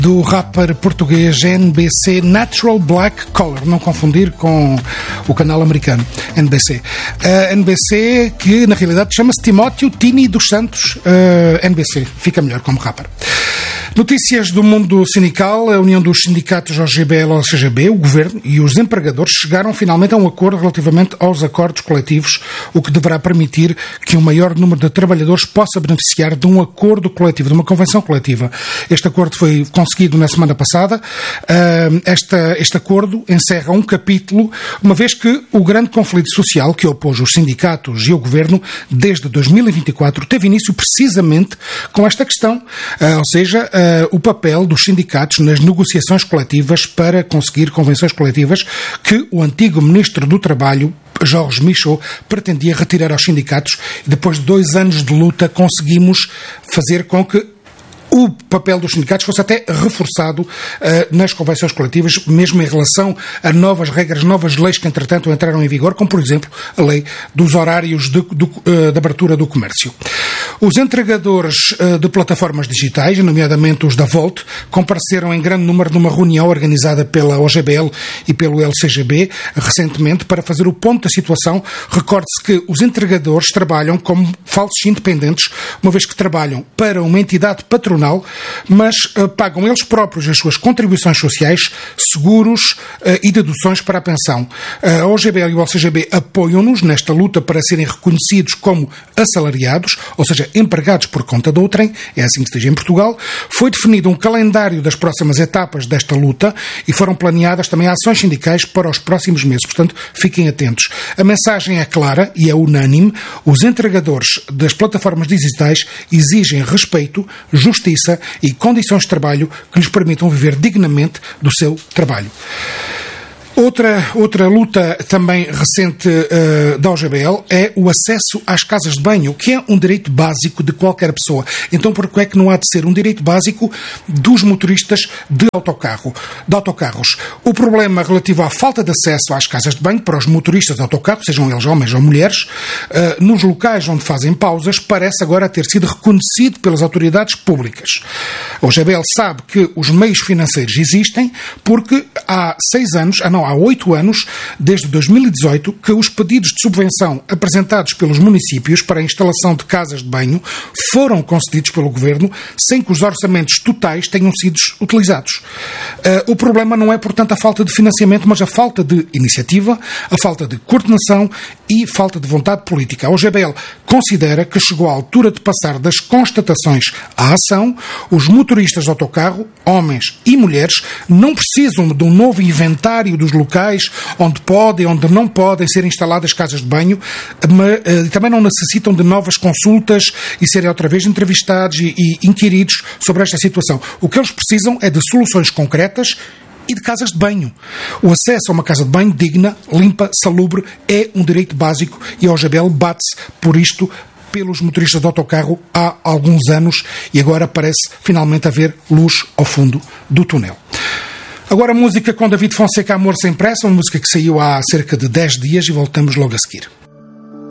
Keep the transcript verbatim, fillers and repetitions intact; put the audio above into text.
do rapper português N B C Natural Black Color, não confundir com o canal americano N B C. Uh, N B C que na realidade chama-se Timóteo Tini dos Santos, uh, N B C, fica melhor como rapper. Notícias do mundo sindical. A União dos Sindicatos O G B L e O C G B, o Governo e os empregadores chegaram finalmente a um acordo relativamente aos acordos coletivos, o que deverá permitir que um maior número de trabalhadores possa beneficiar de um acordo coletivo, de uma convenção coletiva. Este acordo foi conseguido na semana passada. Esta, este acordo encerra um capítulo, uma vez que o grande conflito social que opôs os sindicatos e o Governo desde dois mil e vinte e quatro teve início precisamente com esta questão, ou seja, Uh, o papel dos sindicatos nas negociações coletivas para conseguir convenções coletivas que o antigo Ministro do Trabalho, Jorge Michaud, pretendia retirar aos sindicatos, e depois de dois anos de luta conseguimos fazer com que o papel dos sindicatos fosse até reforçado uh, nas convenções coletivas, mesmo em relação a novas regras, novas leis que, entretanto, entraram em vigor, como, por exemplo, a lei dos horários de, de, uh, de abertura do comércio. Os entregadores uh, de plataformas digitais, nomeadamente os da Volt, compareceram em grande número numa reunião organizada pela O G B L e pelo L C G B recentemente para fazer o ponto da situação. Recorde-se que os entregadores trabalham como falsos independentes, uma vez que trabalham para uma entidade patronal, mas uh, pagam eles próprios as suas contribuições sociais, seguros uh, e deduções para a pensão. Uh, a O G B L e o L C G B apoiam-nos nesta luta para serem reconhecidos como assalariados, ou seja, empregados por conta de outrem, é assim que se diz em Portugal. Foi definido um calendário das próximas etapas desta luta e foram planeadas também ações sindicais para os próximos meses, portanto, fiquem atentos. A mensagem é clara e é unânime: os entregadores das plataformas digitais exigem respeito, justiça e condições de trabalho que lhes permitam viver dignamente do seu trabalho. Outra, outra luta também recente uh, da O G B L é o acesso às casas de banho, que é um direito básico de qualquer pessoa. Então, por que é que não há de ser um direito básico dos motoristas de autocarro, de autocarros? O problema relativo à falta de acesso às casas de banho para os motoristas de autocarro, sejam eles homens ou mulheres, uh, nos locais onde fazem pausas, parece agora ter sido reconhecido pelas autoridades públicas. A O G B L sabe que os meios financeiros existem porque há seis anos, ah não, há oito anos, desde dois mil e dezoito, que os pedidos de subvenção apresentados pelos municípios para a instalação de casas de banho foram concedidos pelo Governo sem que os orçamentos totais tenham sido utilizados. Uh, o problema não é, portanto, a falta de financiamento, mas a falta de iniciativa, a falta de coordenação e falta de vontade política. A O G B L considera que chegou a altura de passar das constatações à ação. Os motoristas de autocarro, homens e mulheres, não precisam de um novo inventário dos locais onde podem, onde não podem ser instaladas casas de banho, mas uh, também não necessitam de novas consultas e serem outra vez entrevistados e, e inquiridos sobre esta situação. O que eles precisam é de soluções concretas e de casas de banho. O acesso a uma casa de banho digna, limpa, salubre é um direito básico e a O G B L bate-se por isto pelos motoristas de autocarro há alguns anos e agora parece finalmente haver luz ao fundo do túnel. Agora música com David Fonseca, Amor Sem Pressa, uma música que saiu há cerca de dez dias e voltamos logo a seguir.